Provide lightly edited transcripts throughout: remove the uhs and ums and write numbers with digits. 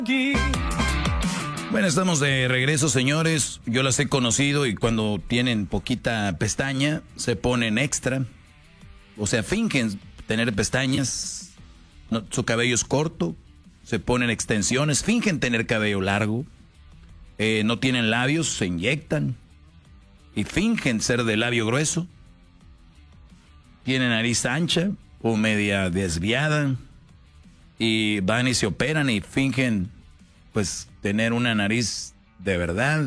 Bueno, estamos de regreso, señores. Yo las he conocido y cuando tienen poquita pestaña, se ponen extra. O sea, fingen tener pestañas. No, su cabello es corto. Se ponen extensiones. Fingen tener cabello largo. No tienen labios, se inyectan. Y fingen ser de labio grueso. Tienen nariz ancha o media desviada. Y van y se operan y fingen, pues, tener una nariz de verdad.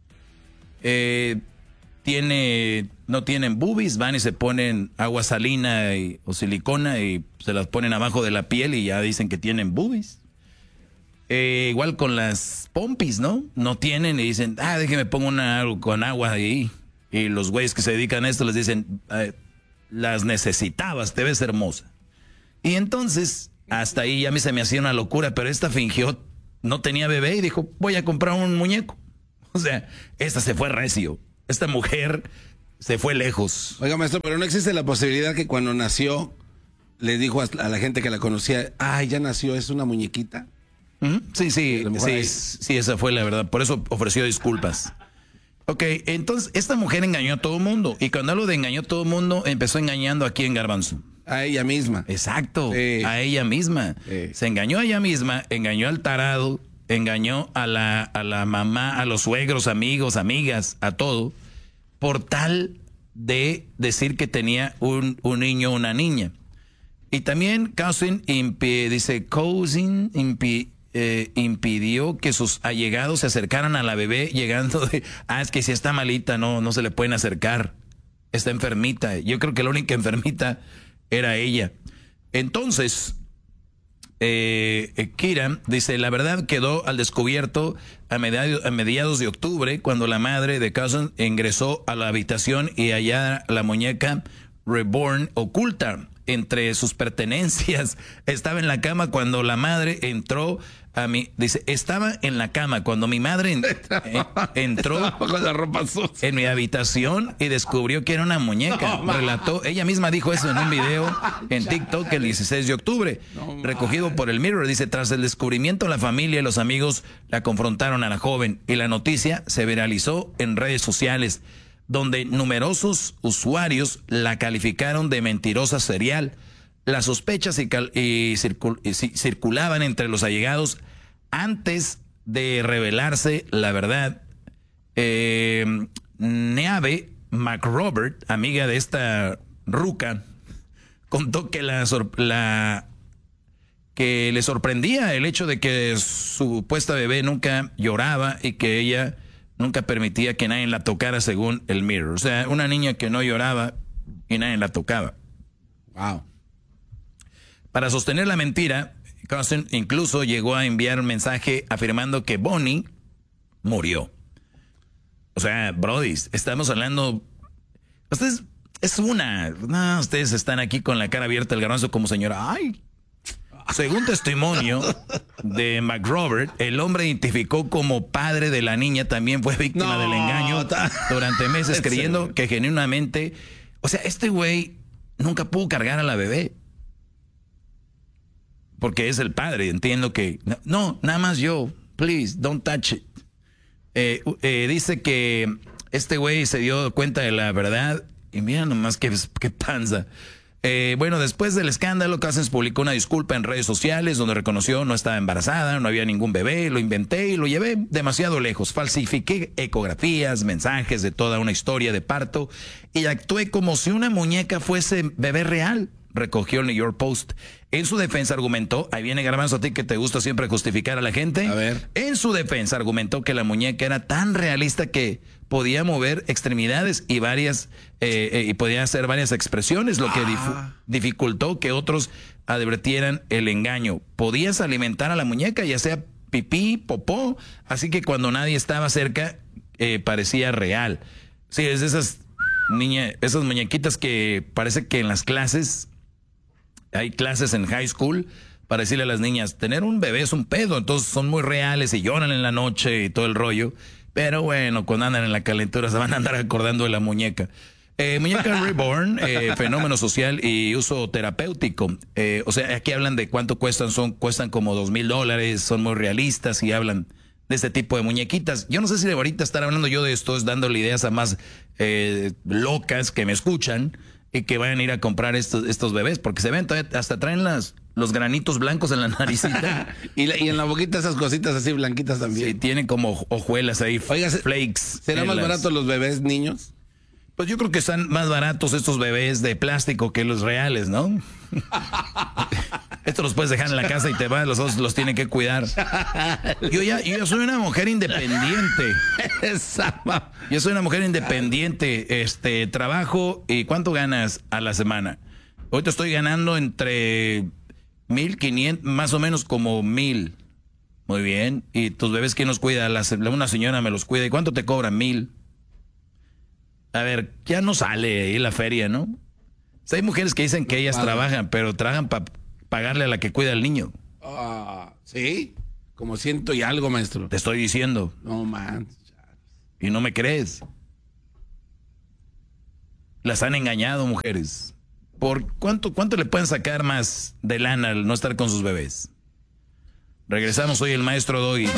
No tienen boobies, van y se ponen agua salina o silicona y se las ponen abajo de la piel y ya dicen que tienen boobies. Igual con las pompis, ¿no? No tienen y dicen, déjeme pongo algo con agua ahí. Y los güeyes que se dedican a esto les dicen, las necesitabas, te ves hermosa. Y entonces, hasta ahí ya a mí se me hacía una locura, pero esta fingió, no tenía bebé y dijo, voy a comprar un muñeco. O sea, esta se fue recio. Esta mujer se fue lejos. Oiga, maestro, pero no existe la posibilidad que cuando nació le dijo a la gente que la conocía, ya nació, es una muñequita. Sí, esa fue la verdad. Por eso ofreció disculpas. Ok, entonces esta mujer engañó a todo el mundo. Y cuando hablo de engañó a todo el mundo, empezó engañando aquí en Garbanzo. A ella misma. Exacto, sí. A ella misma. Sí. Se engañó a ella misma, engañó al tarado, engañó a la mamá, a los suegros, amigos, amigas, a todo, por tal de decir que tenía un niño o una niña. Y también Cousin impidió que sus allegados se acercaran a la bebé llegando de, es que si está malita, no se le pueden acercar, está enfermita. Yo creo que la única enfermita era ella. Entonces, Kira dice, la verdad quedó al descubierto a mediados de octubre, cuando la madre de Cousin ingresó a la habitación y halló la muñeca Reborn oculta entre sus pertenencias. Estaba en la cama cuando la madre entró dice, estaba en la cama cuando mi madre entró con la ropa sucia en mi habitación y descubrió que era una muñeca. Relató, ella misma dijo eso en un video en TikTok el 16 de octubre, recogido por el Mirror. Dice, tras el descubrimiento, la familia y los amigos la confrontaron a la joven y la noticia se viralizó en redes sociales, donde numerosos usuarios la calificaron de mentirosa serial. Las sospechas circulaban entre los allegados antes de revelarse la verdad. Neave McRobert, amiga de esta ruca, contó que que le sorprendía el hecho de que su supuesta bebé nunca lloraba y que ella nunca permitía que nadie la tocara, según el Mirror. O sea, una niña que no lloraba y nadie la tocaba. Wow. Para sostener la mentira, Cousin incluso llegó a enviar un mensaje afirmando que Bonnie murió. O sea, brody, estamos hablando... Ustedes ustedes están aquí con la cara abierta al Garbanzo como señora. Según testimonio de McRobert, el hombre identificó como padre de la niña también fue víctima del engaño durante meses, creyendo que genuinamente... O sea, este güey nunca pudo cargar a la bebé. Porque es el padre, entiendo que... No, nada más yo. Please, don't touch it. Dice que este güey se dio cuenta de la verdad. Y mira nomás qué panza. Bueno, después del escándalo, Cousins publicó una disculpa en redes sociales donde reconoció no estaba embarazada, no había ningún bebé, lo inventé y lo llevé demasiado lejos. Falsifiqué ecografías, mensajes de toda una historia de parto y actué como si una muñeca fuese bebé real, recogió el New York Post. En su defensa argumentó, ahí viene Garbanzo, a ti que te gusta siempre justificar a la gente. A ver. En su defensa argumentó que la muñeca era tan realista que podía mover extremidades y y podía hacer varias expresiones, lo que dificultó que otros advirtieran el engaño. Podías alimentar a la muñeca, ya sea pipí, popó, así que cuando nadie estaba cerca, parecía real. Sí, es de esas muñequitas que parece que en las clases, hay clases en high school para decirle a las niñas, tener un bebé es un pedo, entonces son muy reales y lloran en la noche y todo el rollo. Pero bueno, cuando andan en la calentura se van a andar acordando de la muñeca. Muñeca Reborn, fenómeno social y uso terapéutico. O sea, aquí hablan de cuánto cuestan, cuestan como $2,000, son muy realistas y hablan de este tipo de muñequitas. Yo no sé si de ahorita estar hablando yo de esto es dándole ideas a más locas que me escuchan y que vayan a ir a comprar estos bebés, porque se ven, hasta traen los granitos blancos en la naricita. y en la boquita esas cositas así blanquitas también. Sí, tienen como hojuelas ahí, oiga, flakes. ¿Será más barato los bebés niños? Pues yo creo que están más baratos estos bebés de plástico que los reales, ¿no? Estos los puedes dejar en la casa y te vas, los otros los tienen que cuidar. Yo soy una mujer independiente. Yo soy una mujer independiente. Trabajo, ¿y cuánto ganas a la semana? Ahorita estoy ganando entre 1,500, más o menos como 1,000. Muy bien. ¿Y tus bebés quién los cuida? Una señora me los cuida. ¿Y cuánto te cobran? 1,000. A ver, ya no sale ahí la feria, ¿no? O sea, hay mujeres que dicen que ellas trabajan, pero trabajan para pagarle a la que cuida al niño. ¿Sí? Como 100 y algo, maestro. Te estoy diciendo. No, man. Y no me crees. Las han engañado, mujeres. ¿Por cuánto le pueden sacar más de lana al no estar con sus bebés? Regresamos, soy el maestro Doggy.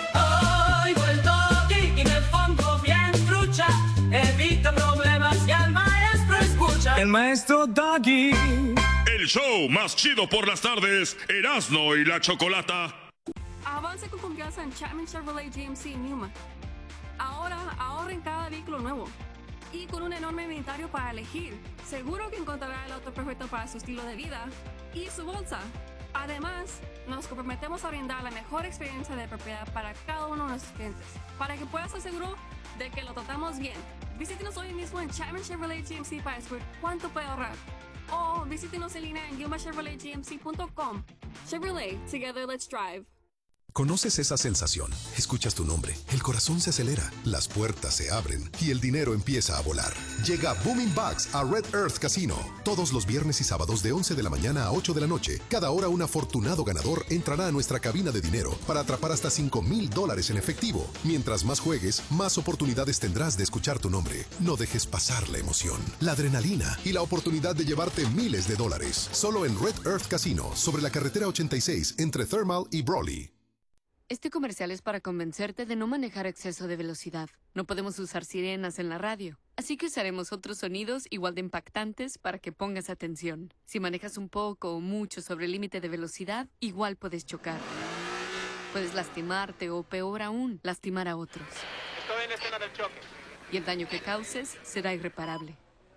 Oigo el Doggy y me pongo bien trucha. Evita problemas y al maestro escucha. El maestro Doggy. El show más chido por las tardes, Erasmo y la Chocolata. Avance con confianza en Chapman Chevrolet GMC en Yuma. Ahora ahorra en cada vehículo nuevo. Y con un enorme inventario para elegir, seguro que encontrará el auto perfecto para su estilo de vida y su bolsa. Además, nos comprometemos a brindar la mejor experiencia de propiedad para cada uno de nuestros clientes, para que puedas estar seguro de que lo tratamos bien. Visítenos hoy mismo en Chapman Chevrolet GMC para descubrir cuánto puede ahorrar. O visítenos en línea en yumachevroletgmc.com. Chevrolet, together let's drive. ¿Conoces esa sensación? Escuchas tu nombre, el corazón se acelera, las puertas se abren y el dinero empieza a volar. Llega Booming Bucks a Red Earth Casino. Todos los viernes y sábados de 11 de la mañana a 8 de la noche. Cada hora un afortunado ganador entrará a nuestra cabina de dinero para atrapar hasta $5,000 en efectivo. Mientras más juegues, más oportunidades tendrás de escuchar tu nombre. No dejes pasar la emoción, la adrenalina y la oportunidad de llevarte miles de dólares. Solo en Red Earth Casino, sobre la carretera 86 entre Thermal y Brawley. Este comercial es para convencerte de no manejar a exceso de velocidad. No podemos usar sirenas en la radio, así que usaremos otros sonidos igual de impactantes para que pongas atención. Si manejas un poco o mucho sobre el límite de velocidad, igual puedes chocar. Puedes lastimarte o, peor aún, lastimar a otros. Estoy en la escena del choque. Y el daño que causes será irreparable.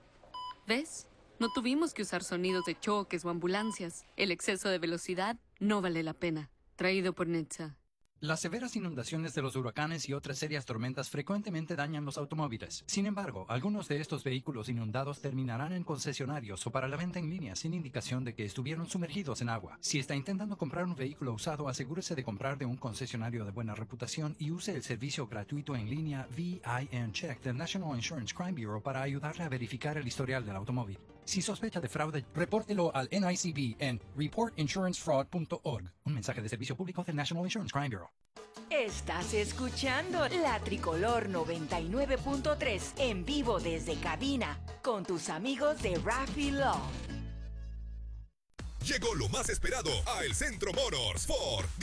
¿Ves? No tuvimos que usar sonidos de choques o ambulancias. El exceso de velocidad no vale la pena. Traído por NHTSA. Las severas inundaciones de los huracanes y otras serias tormentas frecuentemente dañan los automóviles. Sin embargo, algunos de estos vehículos inundados terminarán en concesionarios o para la venta en línea sin indicación de que estuvieron sumergidos en agua. Si está intentando comprar un vehículo usado, asegúrese de comprar de un concesionario de buena reputación y use el servicio gratuito en línea VIN Check del National Insurance Crime Bureau para ayudarle a verificar el historial del automóvil. Si sospecha de fraude, repórtelo al NICB en reportinsurancefraud.org. Un mensaje de servicio público del National Insurance Crime Bureau. Estás escuchando La Tricolor 99.3 en vivo desde cabina con tus amigos de Raffy Love. Llegó lo más esperado a El Centro Motors Ford.